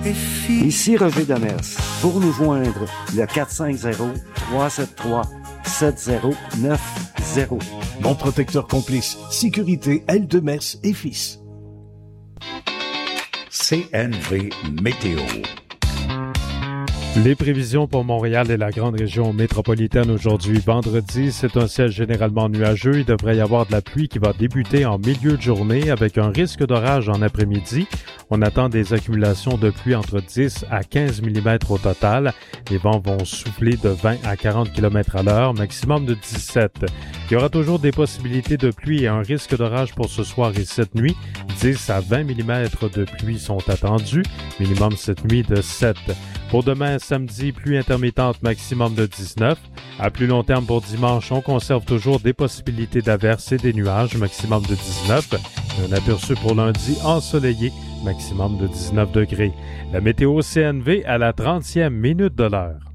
Ici Roger Demers. Pour nous joindre, le 450-373-7090. Mon protecteur complice, sécurité L. Demers et Fils. CNV Météo. Les prévisions pour Montréal et la grande région métropolitaine aujourd'hui. Vendredi, c'est un ciel généralement nuageux. Il devrait y avoir de la pluie qui va débuter en milieu de journée avec un risque d'orage en après-midi. On attend des accumulations de pluie entre 10 à 15 mm au total. Les vents vont souffler de 20 à 40 km à l'heure, maximum de 17. Il y aura toujours des possibilités de pluie et un risque d'orage pour ce soir et cette nuit. 10 à 20 mm de pluie sont attendus, minimum cette nuit de 7. Pour demain, samedi, pluie intermittente, maximum de 19. À plus long terme pour dimanche, on conserve toujours des possibilités d'averses et des nuages, maximum de 19. Un aperçu pour lundi ensoleillé, maximum de 19 degrés. La météo CNV à la 30e minute de l'heure.